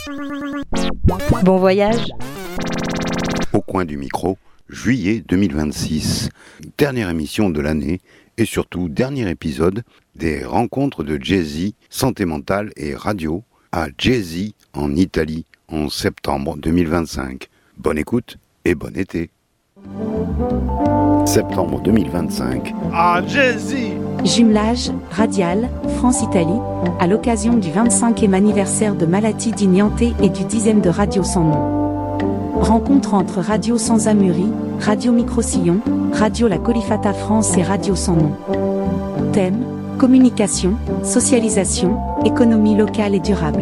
Bon voyage. Au coin du micro, juillet 2026. Dernière émission de l'année et surtout dernier épisode des rencontres de Jay-Z, santé mentale et radio à Jay-Z en Italie en septembre 2025. Bonne écoute et bon été. Septembre 2025. Ah, Jay-Z! Jumelage radial France-Italie à l'occasion du 25e anniversaire de Malattie di Niente et du 10e de Radio Sans Nom. Rencontre entre Radio Sans Amuri, Radio Micro-Sillon, Radio La Colifata France et Radio Sans Nom. Thème: communication, socialisation, économie locale et durable.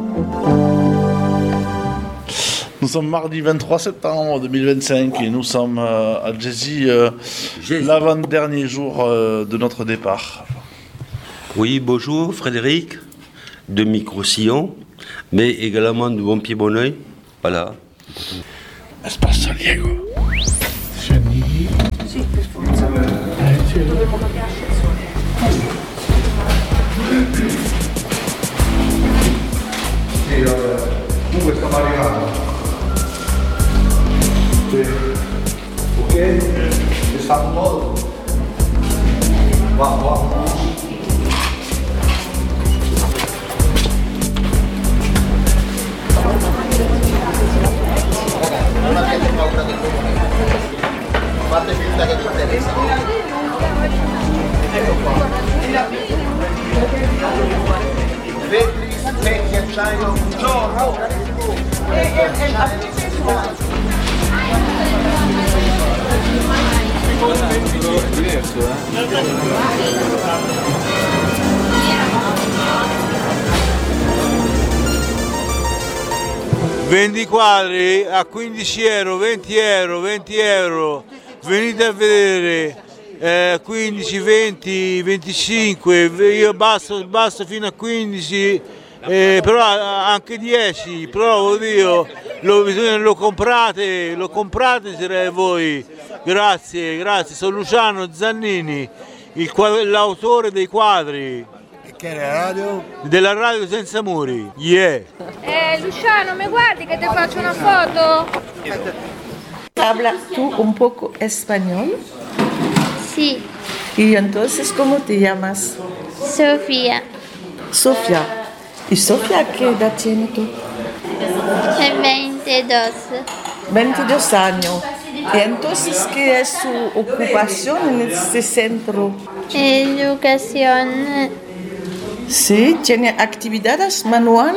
Nous sommes mardi 23 septembre 2025 et nous sommes à Jay-Z, l'avant-dernier jour de notre départ. Oui, bonjour Frédéric, de Micro-Sillon, mais également de Bon Pied Bon Oeil. Voilà. Espace San Diego. Comunque stiamo arrivando. Ok? È stato un modo. Va. Non abbiate paura del comune. Fate finta che vi interessa. Ecco qua. Vetri, specchi, acciaio, buongiorno. Vendi quadri a 15 euro, 20 euro, 20 euro, venite a vedere 15, 20, 25, io basso fino a 15, però anche 10, però lo comprate direi voi. Grazie, sono Luciano Zannini, l'autore dei quadri. Che è la radio? Della radio Senza Muri, yeah! Luciano, mi guardi che ti faccio una foto? ¿Hablas tú un poco español? Sí. ¿Y entonces cómo te llamas? Sofía. Sofía. ¿Y Sofía qué edad tienes tú? 22. 22 años. ¿Y entonces qué es su ocupación en este centro? Educación. Sí, ¿tiene actividades manuales?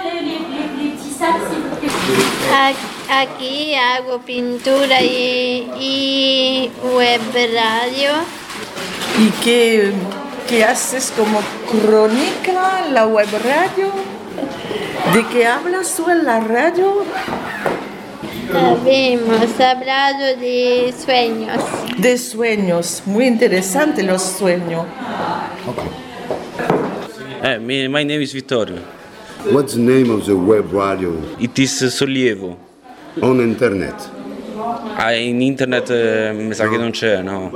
Aquí hago pintura y web radio. ¿Y qué haces como crónica, la web radio? ¿De qué hablas tú en la radio? Habíamos hablado de sueños. De sueños, muy interesante los sueños. My name is Vittorio. What's the name of the web radio? It is Sollievo. On internet. In internet mi sa che non c'è, no?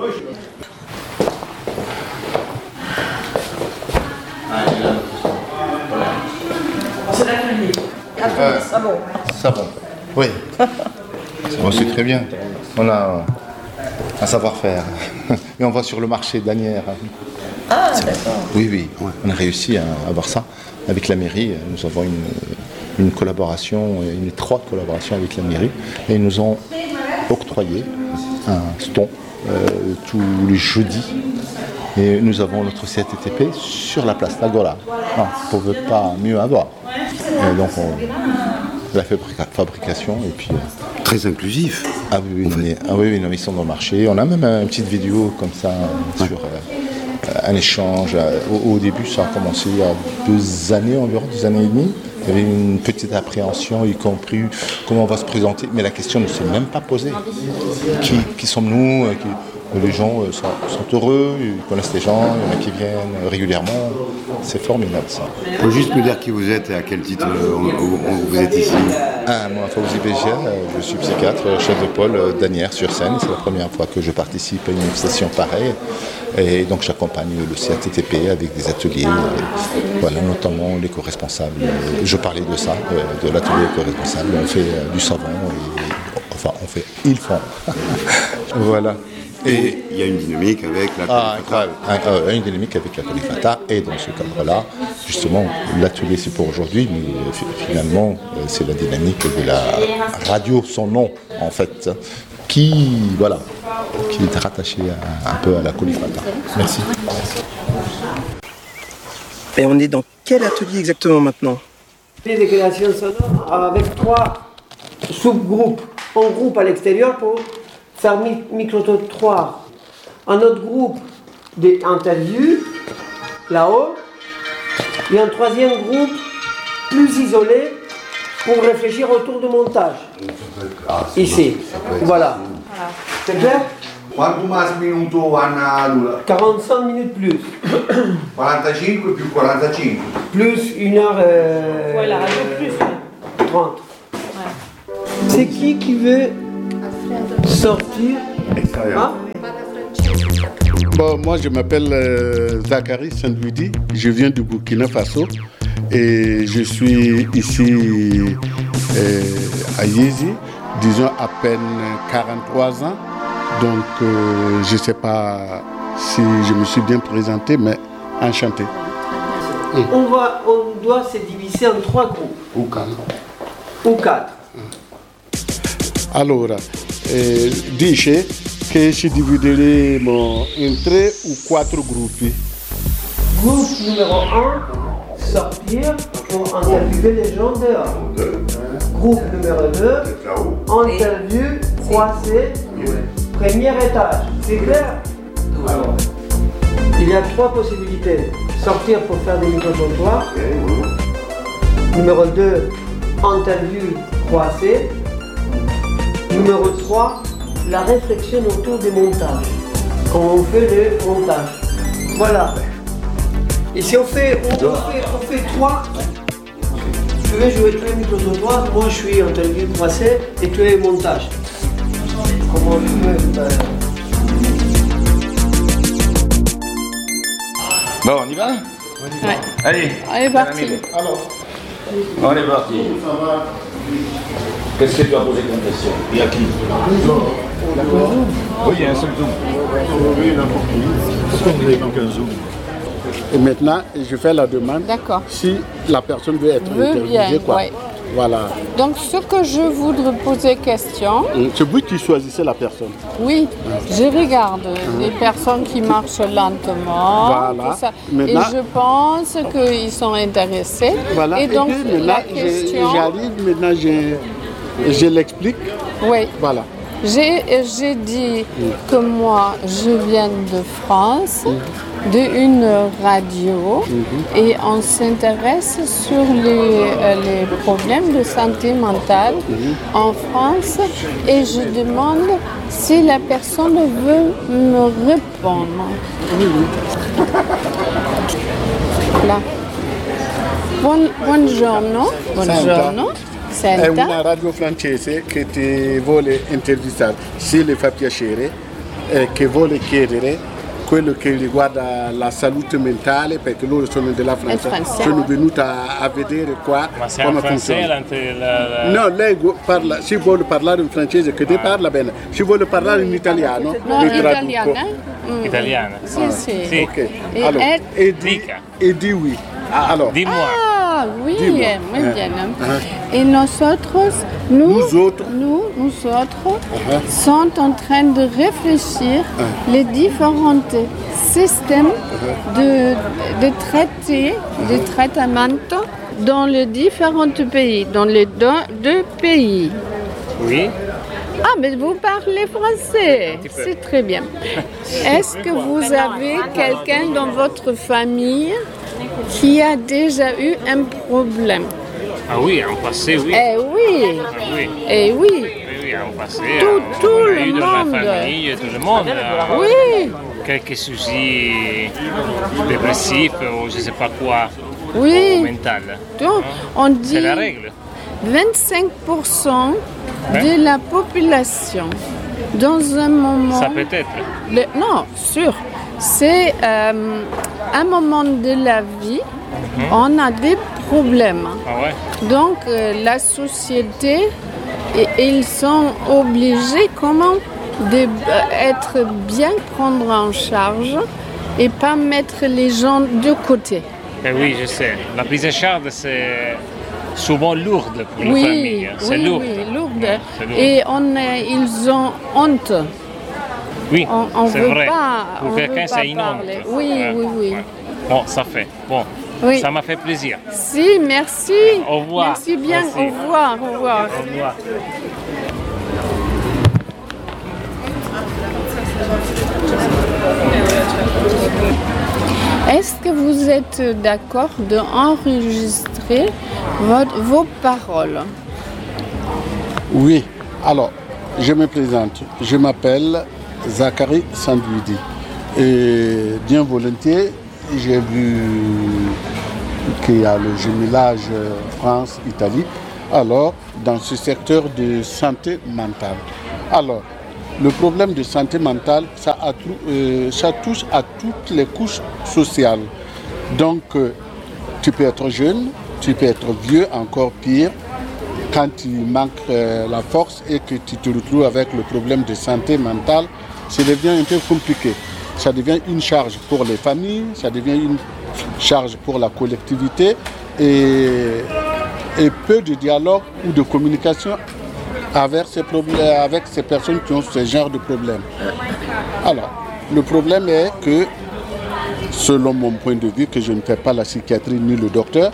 Ça bon. Oui. Bon, c'est très bien. On a un savoir-faire. Et on va sur le marché d'Anières. Ah, d'accord. Oui. On a réussi à avoir ça avec la mairie. Nous avons une collaboration, une étroite collaboration avec la mairie. Et ils nous ont octroyé un stand tous les jeudis. Et nous avons notre CTTP sur la place d'Agora. On ne pouvait pas mieux avoir. Et donc la fabrication et puis... Très inclusif. Ah oui, non, ils sont dans le marché. On a même une petite vidéo comme ça sur un échange. Au début, ça a commencé il y a 2 années environ, 2 années et demie. Il y avait une petite appréhension, y compris comment on va se présenter. Mais la question ne s'est même pas posée. Qui sommes-nous ? Les gens sont heureux, ils connaissent les gens, il y en a qui viennent régulièrement. C'est formidable ça. Il faut juste me dire qui vous êtes et à quel titre vous êtes ici. Moi, Fawzi Beja, je suis psychiatre, chef de pôle d'Asnières-sur-Seine. C'est la première fois que je participe à une manifestation pareille. Et donc j'accompagne le CATTP avec des ateliers, voilà, notamment l'éco-responsable. Je parlais de ça, de l'atelier éco-responsable. On fait du savon, ils font. Voilà. Et il y a une dynamique avec la Colifata. Une dynamique avec la Colifata. Et dans ce cadre-là, justement, l'atelier c'est pour aujourd'hui, mais finalement, c'est la dynamique de la radio, son nom, en fait, qui est rattaché un peu à la Colifata. Merci. Et on est dans quel atelier exactement maintenant? Des créations sonores avec 3 sous-groupes. Un groupe à l'extérieur pour faire micro-trottoir. Un autre groupe d'interviews, là-haut. Et un troisième groupe plus isolé pour réfléchir autour du montage. Ici. Voilà. C'est clair? 45 minutes plus. 45 plus 45. Plus 1 heure. Voilà, plus. 30. C'est qui veut sortir? Extérieur. Bon, moi je m'appelle Zachary Sandwidi, je viens du Burkina Faso et je suis ici à Yézi, disons à peine 43 ans. Donc je ne sais pas si je me suis bien présenté, mais enchanté. On doit se diviser en 3 groupes. Ou 4. Ou 4. Allora, dice che ci divideremo in 3 o 4 gruppi. Groupe numéro 1, sortir pour interviewer les gens dehors. Groupe numéro 2, interview croisée, premier étage. C'est clair? Alors, il y a 3 possibilités. Sortir pour faire des micro-trottoirs. Numéro 2, interview croisée. Numéro 3, la réflexion autour des montages. Quand on fait les montages. Voilà. Et si on fait 3, tu veux jouer tous les micro-trottoirs, moi je suis interview croisée et tu es montage. Comment tu veux Bon, on y va? Ouais. Allez, on est parti. Alors, on est parti. Qu'est-ce que tu as posé comme question? Et à qui? Oui, il y a un seul zoom. Pourquoi vous n'avez qu'un zoom? Et maintenant, je fais la demande. D'accord. Si la personne veut être interviewée, quoi. Ouais. Voilà. Donc, ce que je voudrais poser question... C'est vous qui choisissez la personne? Oui, je regarde les personnes qui marchent lentement, voilà. Tout ça. Maintenant, et je pense qu'ils sont intéressés. Voilà. Et donc, puis, la question... J'arrive, maintenant je l'explique. Oui. Voilà. J'ai dit que moi, je viens de France, d'une radio, et on s'intéresse sur les problèmes de santé mentale en France, et je demande si la personne veut me répondre. Là. Buongiorno. Buongiorno. È una radio francese che ti vuole intervistare, se le fa piacere, che vuole chiedere quello che riguarda la salute mentale, perché loro sono della Francia, sono venuta a vedere qua come funziona. No, lei parla, si vuole parlare in francese, che te parla bene, si vuole parlare in italiano, no, in italiana. Italiana? Sì, sì. Ok, allora, e di oui. Alors, dis-moi. Ah oui, muy bien. Et nous autres sommes en train de réfléchir les différents systèmes de traitement dans les différents pays, dans les deux pays. Oui. Ah, mais vous parlez français, c'est très bien. Est-ce que vous avez quelqu'un dans votre famille qui a déjà eu un problème? Ah oui, en passé, oui. Eh oui. Ah, oui. Eh oui. Oui, en passé. Tout le eu monde. Dans ma famille, tout le monde. Oui. quelques soucis dépressifs ou je ne sais pas quoi, Oui. ou mental. Donc, on dit C'est la règle. 25% de la population dans un moment. Ça peut être. Non, sûr. C'est un moment de la vie, on a des problèmes. Ah ouais. Donc la société, ils sont obligés comment d'être bien prendre en charge et pas mettre les gens de côté. Eh oui, je sais. La prise en charge, c'est souvent lourde pour les Oui, familles. C'est oui, lourd. oui, lourde. C'est lourd. Et ils ont honte. Oui, on c'est veut vrai. pas, Pour on quelqu'un, veut pas c'est une honte. parler. Oui, Ouais. oui, oui. Ouais. Bon, ça fait. Bon, Oui. ça m'a fait plaisir. Si, merci. Au revoir. Merci bien. Merci. Au revoir. Au revoir. Au revoir. Est-ce que vous êtes d'accord d'enregistrer vos paroles? Oui, alors, je me présente. Je m'appelle Zachary Sandwidi. Et bien volontiers, j'ai vu qu'il y a le jumelage France-Italie. Alors, dans ce secteur de santé mentale. Alors, le problème de santé mentale, ça touche à toutes les couches sociales. Donc, tu peux être jeune, tu peux être vieux, encore pire. Quand il manque la force et que tu te retrouves avec le problème de santé mentale, ça devient un peu compliqué. Ça devient une charge pour les familles, ça devient une charge pour la collectivité et peu de dialogue ou de communication avec ces personnes qui ont ce genre de problème. Alors, le problème est que, selon mon point de vue, que je ne fais pas la psychiatrie ni le docteur,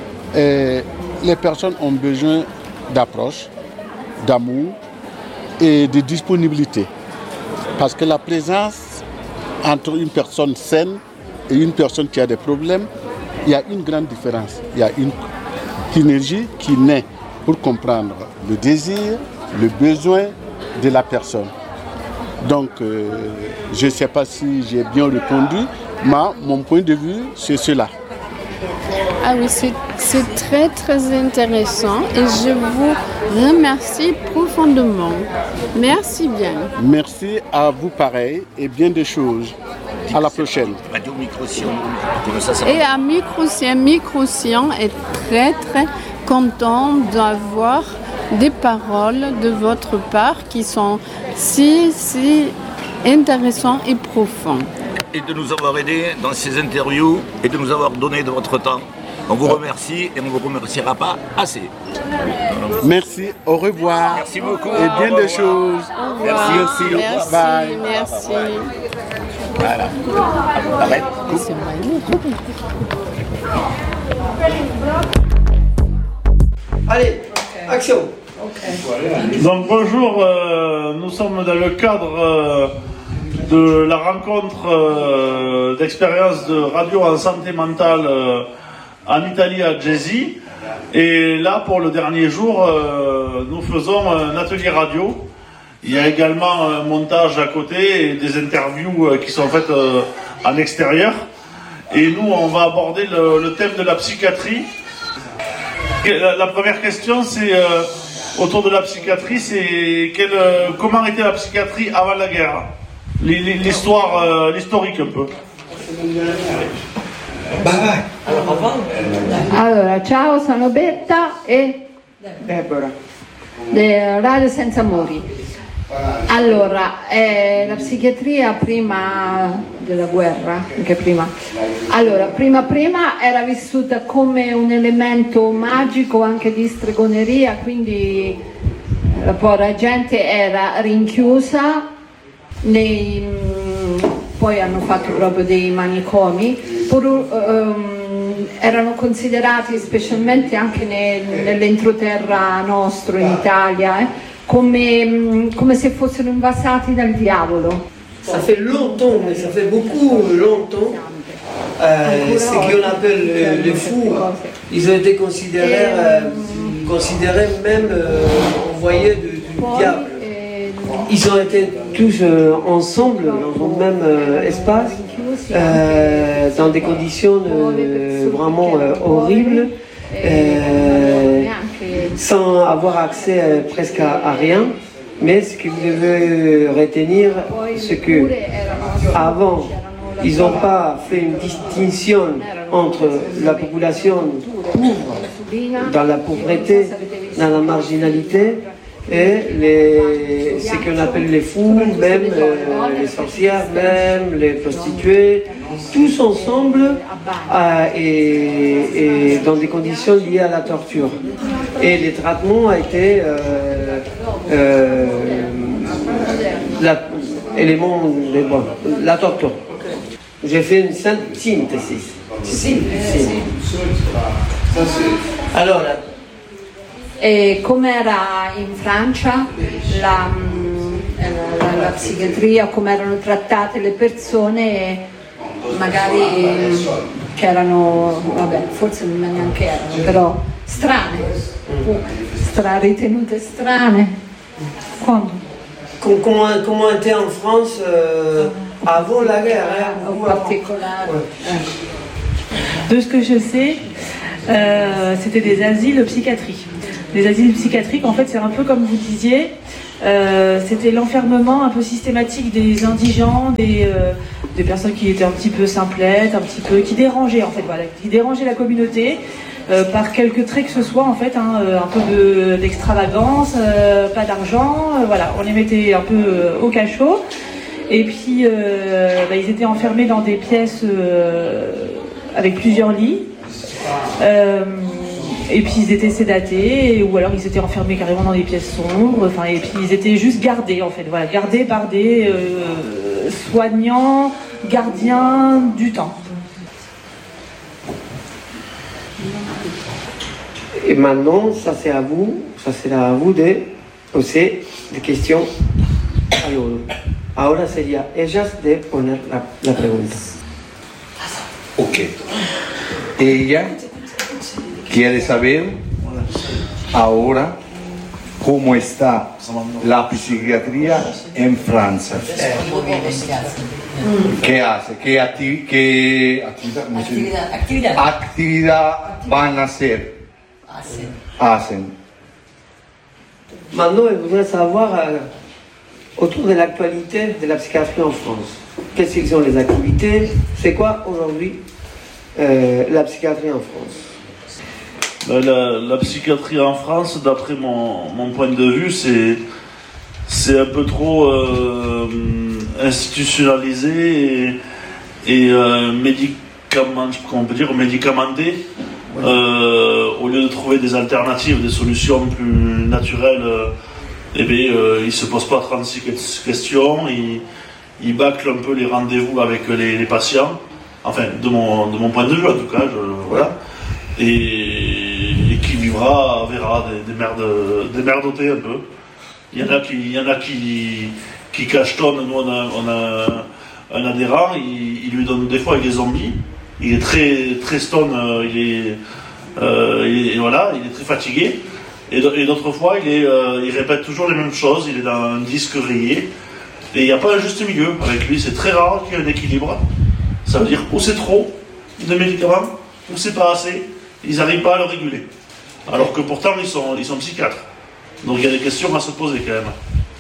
les personnes ont besoin d'approche, d'amour et de disponibilité. Parce que la présence entre une personne saine et une personne qui a des problèmes, il y a une grande différence. Il y a une synergie qui naît pour comprendre le désir, le besoin de la personne. Donc, je ne sais pas si j'ai bien répondu, mais mon point de vue, c'est cela. Ah oui, c'est très très intéressant et je vous remercie profondément. Merci bien. Merci à vous pareil et bien des choses. À la prochaine. Radio Micro-Sion, comment ça Et à Micro-Sion est très très content d'avoir des paroles de votre part qui sont si intéressantes et profondes. Et de nous avoir aidés dans ces interviews et de nous avoir donné de votre temps. On vous remercie et on ne vous remerciera pas assez. Merci, au revoir. Merci beaucoup. Et bien des choses. Au revoir. Merci. Merci. Bye. Merci. Voilà. Arrête. Allez, action. Donc bonjour, nous sommes dans le cadre de la rencontre d'expérience de radio en santé mentale en Italie à Jesi. Et là, pour le dernier jour, nous faisons un atelier radio. Il y a également un montage à côté et des interviews qui sont faites en extérieur. Et nous, on va aborder le thème de la psychiatrie. La première question, c'est autour de la psychiatrie, c'est comment était la psychiatrie avant la guerre? L'historique un peu. Allora, ciao, sono Betta e Deborah di Radio Senza Muri. Allora, la psichiatria prima della guerra, anche prima. Allora, prima era vissuta come un elemento magico anche di stregoneria, quindi la povera gente era rinchiusa, poi hanno fatto proprio dei manicomi, erano considerati specialmente anche nell'entroterra nostro in Italia, come se fossero invasati dal diavolo. Ça fait longtemps, mais ça fait beaucoup longtemps. Ce qu'on appelle les fous, ils ont été considérés même envoyés du diable. Ils ont été tous ensemble dans un même espace, dans des conditions vraiment horribles, sans avoir accès presque à rien. Mais ce que vous devez retenir, c'est que avant, ils n'ont pas fait une distinction entre la population pauvre, dans la pauvreté, dans la marginalité, et ce qu'on appelle les fous, même les sorcières, même les prostituées, tous ensemble et dans des conditions liées à la torture. Et les traitements a été l'élément de la torture. J'ai fait une synthèse. Allora, e com'era in Francia la psichiatria, come erano trattate le persone magari che erano, vabbè, forse non neanche erano, però strane, ritenute strane. Quando? Comment était en France avant la guerre en particolare. De ce que je sais, c'était des asiles psychiatriques. Les asiles psychiatriques, en fait, c'est un peu comme vous disiez, c'était l'enfermement un peu systématique des indigents, des personnes qui étaient un petit peu simplettes, qui dérangeaient, en fait, voilà, qui dérangeaient la communauté par quelques traits que ce soit, en fait, un peu d'extravagance, pas d'argent, voilà, on les mettait un peu au cachot. Et puis, ils étaient enfermés dans des pièces avec plusieurs lits. Et puis ils étaient sédatés, ou alors ils étaient enfermés carrément dans des pièces sombres, et puis ils étaient juste gardés en fait, voilà, gardés par des soignants, gardiens du temps. Et maintenant, ça c'est à vous, de poser des questions. Ahora sería ellas de poner la pregunta. Ok. Ella quiere saber ahora cómo está la psiquiatría en Francia. ¿Qué hace? ¿Qué actividad van a hacer? Hacen. Maintenant, je voudrais savoir autour de l'actualité de la psychiatrie en France. Quelles sont les activités? C'est quoi aujourd'hui la psychiatrie en France? La psychiatrie en France, d'après mon point de vue, c'est un peu trop institutionnalisé et médicamenté. Au lieu de trouver des alternatives, des solutions plus naturelles, ils ne se posent pas 36 questions, ils bâclent un peu les rendez-vous avec les patients, enfin de mon point de vue en tout cas, voilà. Et qui verra des merdotés un peu. Il y en a qui cachetonnent. Nous on a un adhérent, il lui donne des fois avec des zombies. Il est très stone, il est très fatigué. Et d'autres fois il répète toujours les mêmes choses. Il est dans un disque rayé. Et il n'y a pas un juste milieu avec lui. C'est très rare qu'il y ait un équilibre. Ça veut dire ou c'est trop de médicaments ou c'est pas assez. Ils n'arrivent pas à le réguler. Alors que pourtant, ils sont psychiatres. Donc il y a des questions à se poser quand même.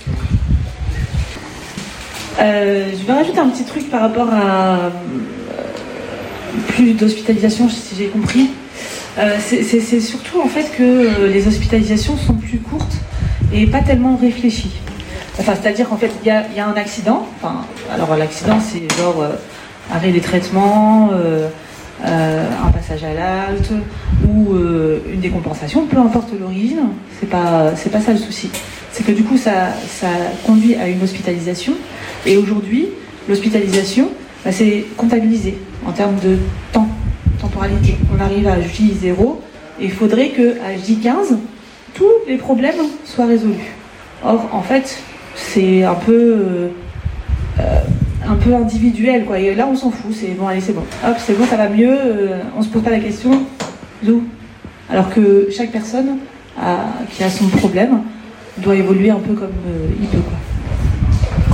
Je vais rajouter un petit truc par rapport à plus d'hospitalisation, si j'ai compris. C'est surtout en fait que les hospitalisations sont plus courtes et pas tellement réfléchies. Enfin, c'est-à-dire qu'en fait, il y a un accident. Alors l'accident, c'est genre arrêt des traitements, un passage à l'acte ou une décompensation, peu importe l'origine, c'est pas ça le souci. C'est que du coup ça conduit à une hospitalisation, et aujourd'hui l'hospitalisation c'est comptabilisé en termes de temporalité. On arrive à J0 et il faudrait qu'à J15 tous les problèmes soient résolus. Or en fait c'est un peu individuel, quoi. Et là on s'en fout, c'est bon, allez c'est bon, hop c'est bon, ça va mieux, on se pose pas la question, zou. Alors que chaque personne qui a son problème doit évoluer un peu comme il peut, quoi.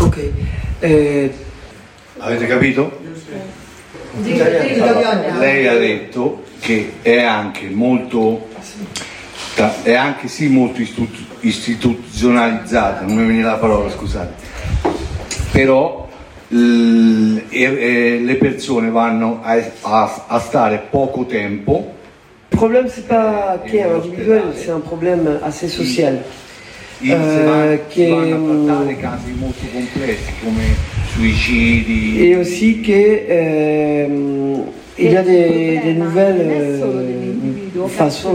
Ok. Avete capito? Lei ha detto che è anche molto istituzionalizzata, non mi viene la parola, scusate, però le persone vanno a stare poco tempo. Le problème, c'est pas qu'il est individuel, c'est un problème assez social. Si vanno a trattare casi molto complessi come suicidi. Et aussi qu'il y a des nouvelles façons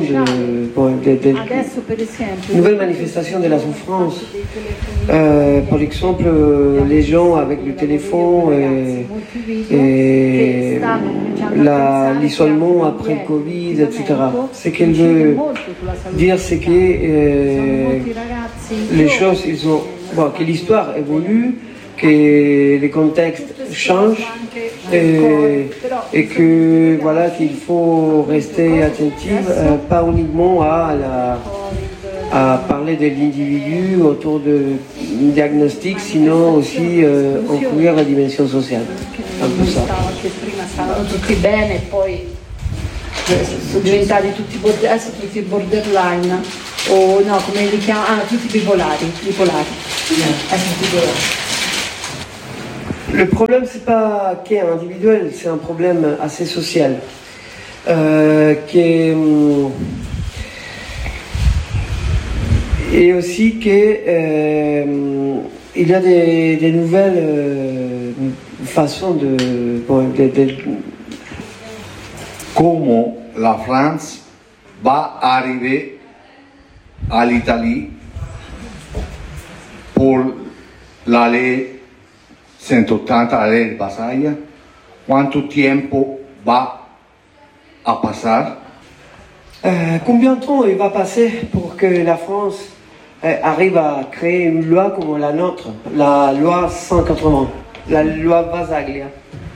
nouvelles manifestations de la souffrance. Par exemple, les gens avec le téléphone et l'isolement après le Covid, etc. Ce qu'elle veut dire, c'est que les choses, que l'histoire évolue, que les contextes changent et que voilà qu'il faut rester attentif, pas uniquement à parler de l'individu autour de diagnostic, sinon aussi inclure la dimension sociale. Un peu ça. Che prima stavano tutti bene e poi sono diventati tutti borderline o no, come li chiamano? Tutti bipolari. Le problème, c'est pas qu'il est individuel, c'est un problème assez social. Et aussi qu'il y a des nouvelles façons de Come la France va a arriver all'Italie per la ley 180, la ley de Basaya, quanto tempo va a pasar? Combien de temps il va passer pour que la France arrive à créer une loi comme la nôtre, la loi 180, la loi Basaglia?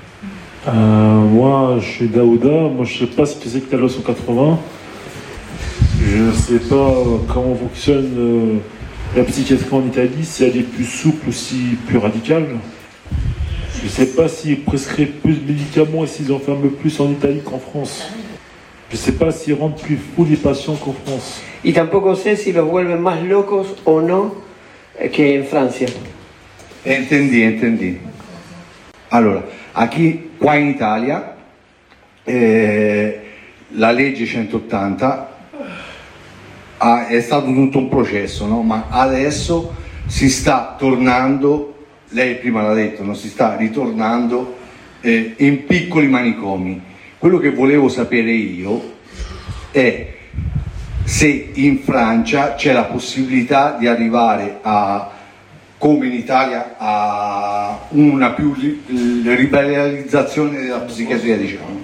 Moi, je suis Daouda. Moi, je sais pas ce que c'est que la loi 180. Je ne sais pas comment fonctionne la psychiatrie en Italie, si elle est plus souple ou si plus radicale. Je ne sais pas s'ils prescrivent plus de médicaments et s'ils enferment plus en Italie qu'en France. Je ne sais pas s'ils rendent plus fous les patients qu'en France. Y tampoco sé si los vuelven más locos o no que en Francia. Entendi. Allora, qua in Italia la legge 180 è stato tutto un processo, no? Ma adesso si sta tornando, lei prima l'ha detto, no? Si sta ritornando in piccoli manicomi. Quello che volevo sapere io è se in Francia c'è la possibilità di arrivare come in Italia, a una più liberalizzazione della psichiatria, diciamo.